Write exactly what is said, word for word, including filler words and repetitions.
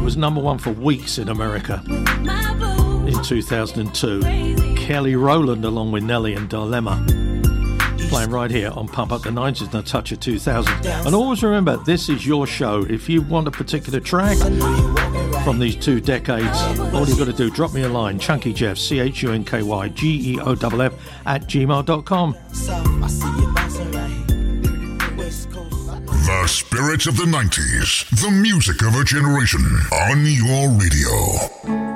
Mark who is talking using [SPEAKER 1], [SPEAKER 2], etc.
[SPEAKER 1] was number one for weeks in America in two thousand two. Kelly Rowland along with Nelly and Dilemma. Playing right here on Pump Up the nineties and a touch of two thousand. And always remember, this is your show. If you want a particular track from these two decades, all you've got to do, drop me a line, Chunky Jeff, C H U N K Y G E O F F at gmail dot com.
[SPEAKER 2] The spirit of the nineties, the music of a generation on your radio.